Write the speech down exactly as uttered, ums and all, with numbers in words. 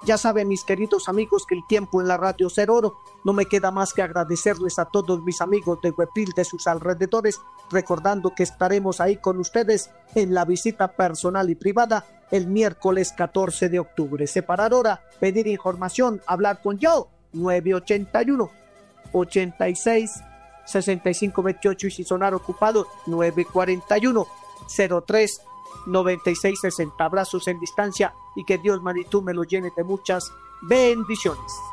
Ya saben, mis queridos amigos, que el tiempo en la radio es oro. No me queda más que agradecerles a todos mis amigos de Huepil, de sus alrededores, recordando que estaremos ahí con ustedes en la visita personal y privada el miércoles catorce de octubre. Separar hora, pedir información, hablar con yo, nueve ocho uno, ocho seis, seis cinco dos ocho, y si sonar ocupado, nueve cuatro uno, cero tres, noventa y seis sesenta. Abrazos en distancia y que Dios, Manitú, me lo llene de muchas bendiciones.